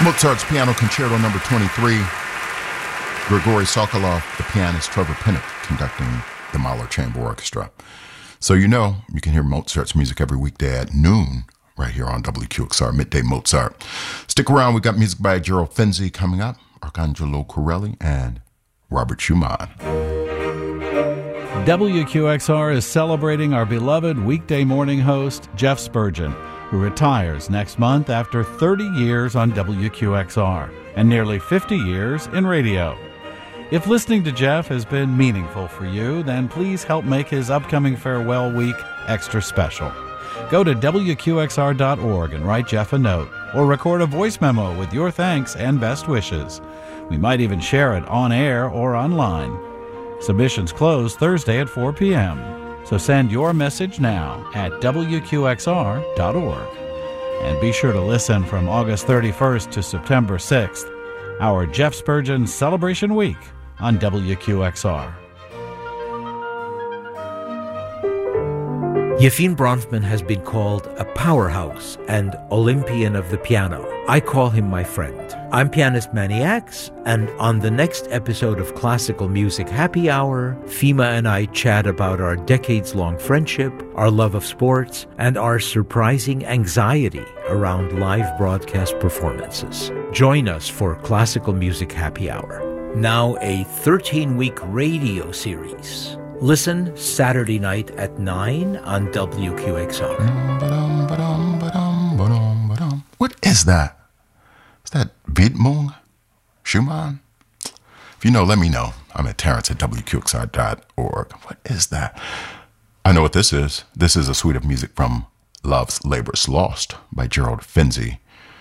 Mozart's Piano Concerto number 23. Grigory Sokolov, the pianist, Trevor Pinnock conducting the Mahler Chamber Orchestra. So you know you can hear Mozart's music every weekday at noon right here on WQXR, Midday Mozart. Stick around, we got music by Gerald Finzi coming up, Arcangelo Corelli, and Robert Schumann. WQXR is celebrating our beloved weekday morning host, Jeff Spurgeon, who retires next month after 30 years on WQXR and nearly 50 years in radio. If listening to Jeff has been meaningful for you, then please help make his upcoming farewell week extra special. Go to WQXR.org and write Jeff a note, or record a voice memo with your thanks and best wishes. We might even share it on air or online. Submissions close Thursday at 4 p.m., so send your message now at WQXR.org. And be sure to listen from August 31st to September 6th, our Jeff Spurgeon Celebration Week on WQXR. Yefim Bronfman has been called a powerhouse and Olympian of the piano. I call him my friend. I'm pianist Manny Axe, and on the next episode of Classical Music Happy Hour, Fima and I chat about our decades-long friendship, our love of sports, and our surprising anxiety around live broadcast performances. Join us for Classical Music Happy Hour, now a 13-week radio series. Listen Saturday night at 9 on WQXR. What is that? Is that Widmung? Schumann? If you know, let me know. I'm at Terrence at WQXR.org. What is that? I know what this is. This is a suite of music from Love's Labor's Lost by Gerald Finzi.